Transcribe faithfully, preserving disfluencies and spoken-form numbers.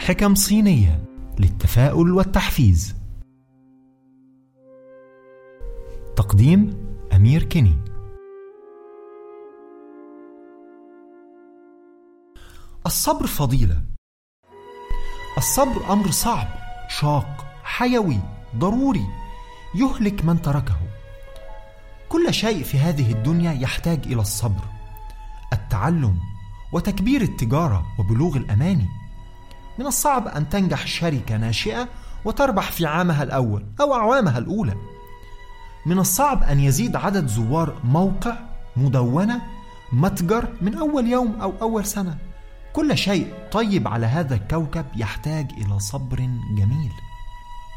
حكم صينية للتفاؤل والتحفيز. تقديم أمير كيني. الصبر فضيلة. الصبر أمر صعب، شاق، حيوي، ضروري، يهلك من تركه. كل شيء في هذه الدنيا يحتاج إلى الصبر، التعلم وتكبير التجارة وبلوغ الأماني. من الصعب أن تنجح شركة ناشئة وتربح في عامها الأول أو أعوامها الأولى. من الصعب أن يزيد عدد زوار موقع، مدونة، متجر من أول يوم أو أول سنة. كل شيء طيب على هذا الكوكب يحتاج إلى صبر جميل.